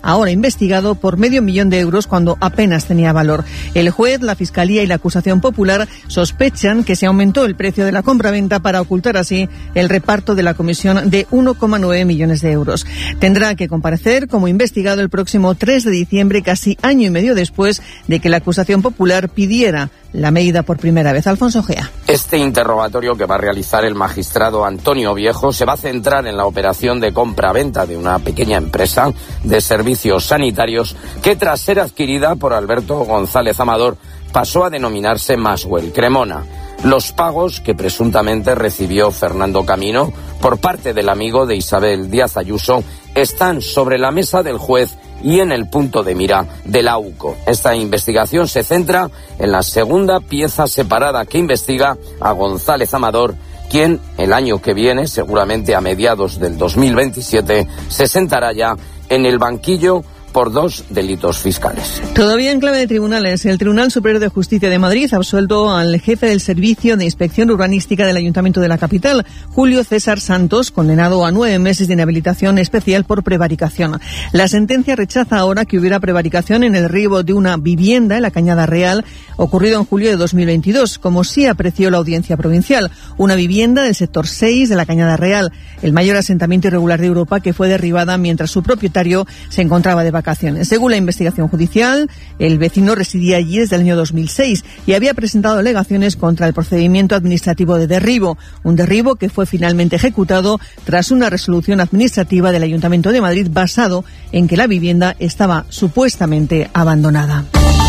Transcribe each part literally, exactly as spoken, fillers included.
ahora investigado por medio millón de euros cuando apenas tenía valor. El juez, la Fiscalía y la acusación popular sospechan que se aumentó el precio de la compraventa para ocultar así el reparto de la comisión de uno coma nueve millones de euros. Tendrá que comparecer como investigado el próximo tres de diciembre, casi año y medio después de que la acusación popular pidiera la medida por primera vez. Alfonso Gea. Este interrogatorio que va a realizar el magistrado Antonio Viejo se va a centrar en la operación de compra-venta de una pequeña empresa de servicios sanitarios que, tras ser adquirida por Alberto González Amador, pasó a denominarse Maswell Cremona. Los pagos que presuntamente recibió Fernando Camino por parte del amigo de Isabel Díaz Ayuso están sobre la mesa del juez y en el punto de mira de la U C O. Esta investigación se centra en la segunda pieza separada que investiga a González Amador, quien el año que viene, seguramente a mediados del dos mil veintisiete, se sentará ya en el banquillo por dos delitos fiscales. Todavía en clave de tribunales, el Tribunal Superior de Justicia de Madrid ha absuelto al jefe del Servicio de Inspección Urbanística del Ayuntamiento de la capital, Julio César Santos, condenado a nueve meses de inhabilitación especial por prevaricación. La sentencia rechaza ahora que hubiera prevaricación en el derribo de una vivienda en la Cañada Real, ocurrido en julio de dos mil veintidós, como sí apreció la Audiencia Provincial. Una vivienda del sector seis de la Cañada Real, el mayor asentamiento irregular de Europa, que fue derribada mientras su propietario se encontraba de vacaciones. Según la investigación judicial, el vecino residía allí desde el año dos mil seis y había presentado alegaciones contra el procedimiento administrativo de derribo, un derribo que fue finalmente ejecutado tras una resolución administrativa del Ayuntamiento de Madrid basado en que la vivienda estaba supuestamente abandonada.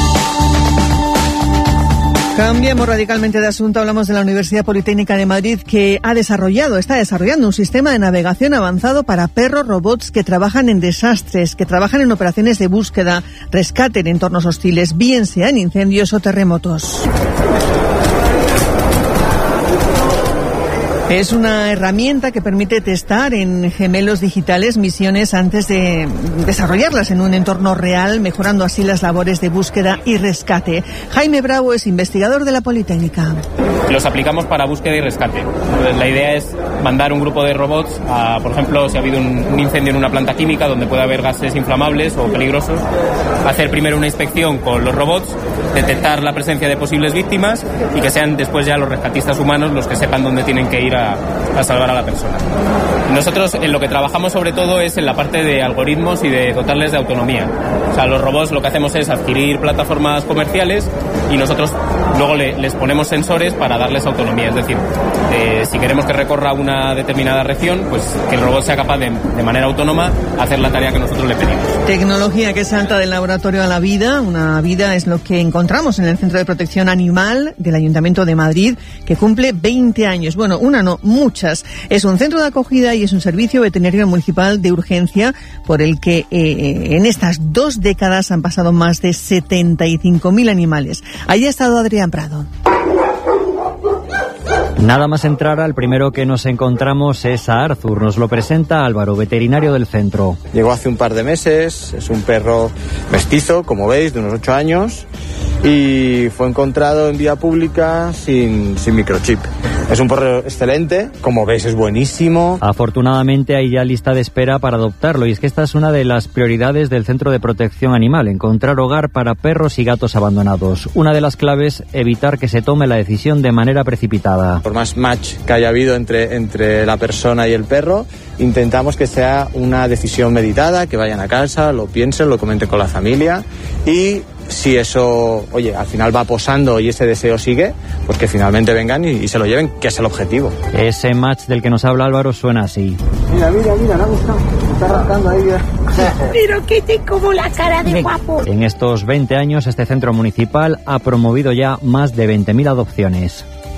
Cambiamos radicalmente de asunto. Hablamos de la Universidad Politécnica de Madrid, que ha desarrollado, está desarrollando un sistema de navegación avanzado para perros robots que trabajan en desastres, que trabajan en operaciones de búsqueda, rescate en entornos hostiles, bien sean incendios o terremotos. Es una herramienta que permite testar en gemelos digitales misiones antes de desarrollarlas en un entorno real, mejorando así las labores de búsqueda y rescate. Jaime Bravo es investigador de la Politécnica. Los aplicamos para búsqueda y rescate. Entonces, la idea es mandar un grupo de robots a, por ejemplo, si ha habido un, un incendio en una planta química donde puede haber gases inflamables o peligrosos, hacer primero una inspección con los robots, detectar la presencia de posibles víctimas y que sean después ya los rescatistas humanos los que sepan dónde tienen que ir a A, a salvar a la persona. Nosotros en lo que trabajamos sobre todo es en la parte de algoritmos y de dotarles de autonomía. O sea, los robots lo que hacemos es adquirir plataformas comerciales y nosotros luego le, les ponemos sensores para darles autonomía. Es decir, eh, si queremos que recorra una determinada región, pues que el robot sea capaz de, de manera autónoma hacer la tarea que nosotros le pedimos. Tecnología que salta del laboratorio a la vida. Una vida es lo que encontramos en el Centro de Protección Animal del Ayuntamiento de Madrid, que cumple veinte años. Bueno, una no, muchas. Es un centro de acogida y es un servicio veterinario municipal de urgencia por el que eh, en estas dos décadas han pasado más de setenta y cinco mil animales. Allí ha estado Adrián Prado. Nada más entrar, al primero que nos encontramos es a Arthur. Nos lo presenta Álvaro, veterinario del centro. Llegó hace un par de meses, es un perro mestizo, como veis, de unos ocho años, y fue encontrado en vía pública sin, sin microchip. Es un perro excelente, como veis es buenísimo. Afortunadamente hay ya lista de espera para adoptarlo, y es que esta es una de las prioridades del Centro de Protección Animal, encontrar hogar para perros y gatos abandonados. Una de las claves, evitar que se tome la decisión de manera precipitada. Por más match que haya habido entre, entre la persona y el perro, intentamos que sea una decisión meditada, que vayan a casa, lo piensen, lo comenten con la familia, y si eso, oye, al final va posando y ese deseo sigue, pues que finalmente vengan y, y se lo lleven, que es el objetivo. Ese match del que nos habla Álvaro suena así. Mira, mira, mira, me ha gustado. Me está rascando ahí. Pero que te como la cara de guapo. En estos veinte años, este centro municipal ha promovido ya más de veinte mil adopciones.